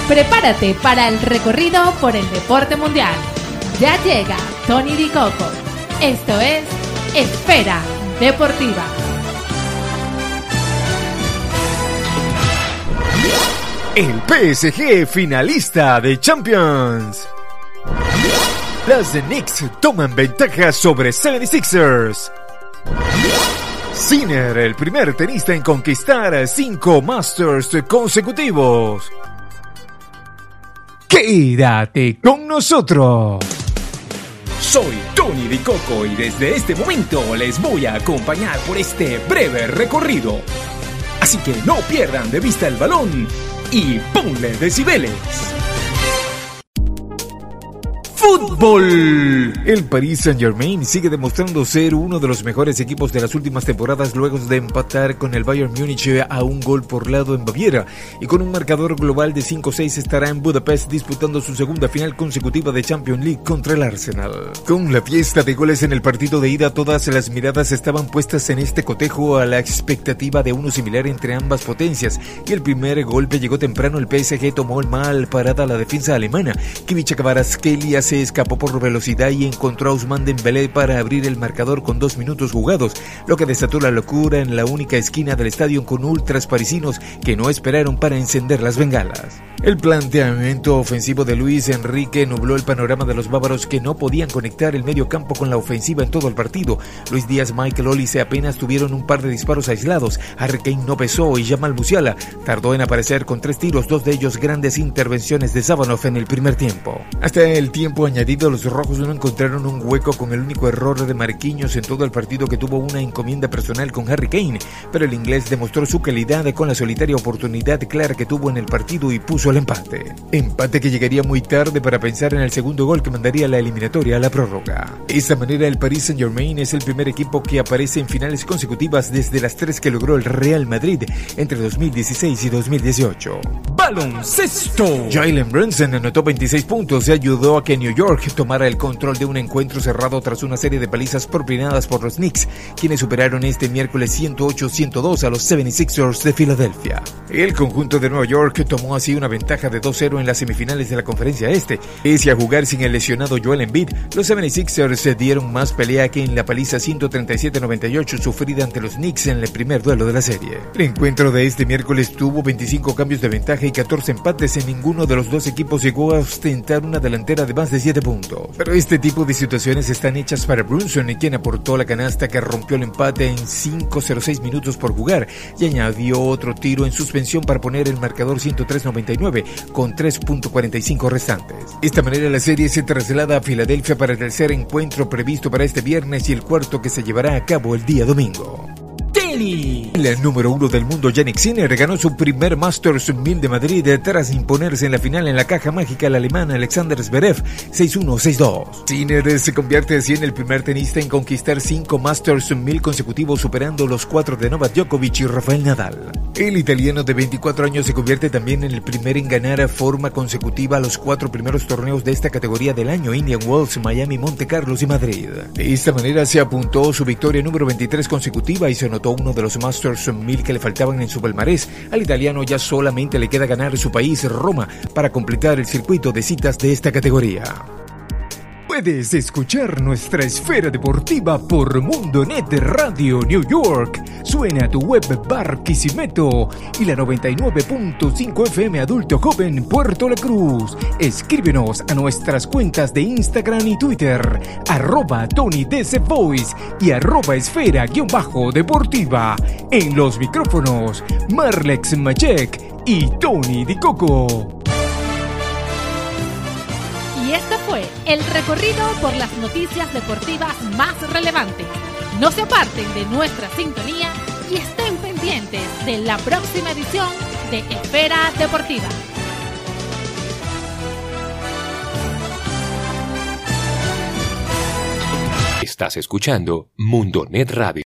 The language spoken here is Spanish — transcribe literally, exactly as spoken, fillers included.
Prepárate para el recorrido por el deporte mundial. Ya llega Tony Di Coco. Esto es Esfera Deportiva. El P S G finalista de Champions. Las Knicks toman ventaja sobre setenta y seis ers. Sinner, el primer tenista en conquistar cinco Masters consecutivos. Quédate con nosotros. Soy Tony Di Coco y desde este momento les voy a acompañar por este breve recorrido. Así que no pierdan de vista el balón y ponle decibeles. ¡Fútbol! El Paris Saint-Germain sigue demostrando ser uno de los mejores equipos de las últimas temporadas luego de empatar con el Bayern Múnich a un gol por lado en Baviera, y con un marcador global de cinco seis estará en Budapest disputando su segunda final consecutiva de Champions League contra el Arsenal. Con la fiesta de goles en el partido de ida, todas las miradas estaban puestas en este cotejo a la expectativa de uno similar entre ambas potencias, y el primer golpe llegó temprano. El P S G tomó el mal parada a la defensa alemana. Kivicha Kvaratskhelia se escapó por velocidad y encontró a Ousmane Dembélé para abrir el marcador con dos minutos jugados, lo que desató la locura en la única esquina del estadio con ultras parisinos que no esperaron para encender las bengalas. El planteamiento ofensivo de Luis Enrique nubló el panorama de los bávaros, que no podían conectar el medio campo con la ofensiva en todo el partido. Luis Díaz, Michael Olise apenas tuvieron un par de disparos aislados. Harry Kane no pesó y Jamal Musiala tardó en aparecer con tres tiros, dos de ellos grandes intervenciones de Sabanov en el primer tiempo. Hasta el tiempo añadido, los rojos no encontraron un hueco, con el único error de Marquinhos en todo el partido, que tuvo una encomienda personal con Harry Kane, pero el inglés demostró su calidad con la solitaria oportunidad clara que tuvo en el partido y puso el empate. Empate que llegaría muy tarde para pensar en el segundo gol que mandaría la eliminatoria a la prórroga. De esta manera, el Paris Saint-Germain es el primer equipo que aparece en finales consecutivas desde las tres que logró el Real Madrid entre dos mil dieciséis y dos mil dieciocho. ¡Baloncesto! Jalen Brunson anotó veintiséis puntos y ayudó a que New York tomara el control de un encuentro cerrado tras una serie de palizas propinadas por los Knicks, quienes superaron este miércoles ciento ocho a ciento dos a los setenta y seis ers de Filadelfia. El conjunto de Nueva York tomó así una ventaja de dos cero en las semifinales de la Conferencia Este. Pese a jugar sin el lesionado Joel Embiid, los setenta y seis ers se dieron más pelea que en la paliza ciento treinta y siete a noventa y ocho sufrida ante los Knicks en el primer duelo de la serie. El encuentro de este miércoles tuvo veinticinco cambios de ventaja y catorce empates. En ninguno de los dos equipos llegó a ostentar una delantera de más de siete puntos. Pero este tipo de situaciones están hechas para Brunson, quien aportó la canasta que rompió el empate en cinco cero seis minutos por jugar y añadió otro tiro en suspensión para poner el marcador ciento tres a noventa y nueve con tres punto cuarenta y cinco restantes. De esta manera, la serie se traslada a Filadelfia para el tercer encuentro previsto para este viernes y el cuarto que se llevará a cabo el día domingo. Tenis. El número uno del mundo, Jannik Sinner, ganó su primer Masters mil de Madrid tras imponerse en la final en la caja mágica al alemán Alexander Zverev seis uno seis dos. Sinner se convierte así en el primer tenista en conquistar cinco Masters mil consecutivos, superando los cuatro de Novak Djokovic y Rafael Nadal. El italiano de veinticuatro años se convierte también en el primero en ganar a forma consecutiva los cuatro primeros torneos de esta categoría del año: Indian Wells, Miami, Monte Carlos y Madrid. De esta manera se apuntó su victoria número veintitrés consecutiva y se anotó uno de los Masters mil que le faltaban en su palmarés. Al italiano ya solamente le queda ganar su país, Roma, para completar el circuito de citas de esta categoría. Puedes escuchar nuestra esfera deportiva por Mundonet Radio New York. Suena tu web Barquisimeto y la noventa y nueve punto cinco F M Adulto Joven Puerto La Cruz. Escríbenos a nuestras cuentas de Instagram y Twitter, arroba Tony D C Voice y arroba esfera guión bajo deportiva. En los micrófonos, Marlex Machek y Tony Di Coco. Y este fue el recorrido por las noticias deportivas más relevantes. No se aparten de nuestra sintonía y estén pendientes de la próxima edición de Esfera Deportiva. Estás escuchando Mundonet Radio.